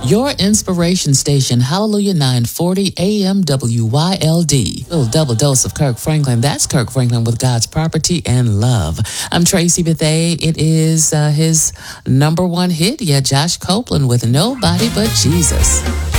Your inspiration station, Hallelujah 940 AM WYLD. Little double dose of Kirk Franklin. That's Kirk Franklin with God's Property and Love. I'm Tracy Bethay. It is his number one hit. Yeah, Josh Copeland with Nobody But Jesus.